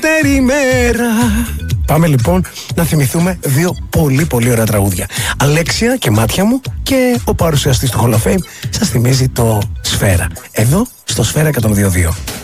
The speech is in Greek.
καλύτερη μέρα. Πάμε λοιπόν να θυμηθούμε δύο πολύ ωραία τραγούδια. Αλέξια και Μάτια μου, και ο παρουσιαστής του Hall of Fame σας θυμίζει το Σφαίρα. Εδώ στο Σφαίρα 102.2.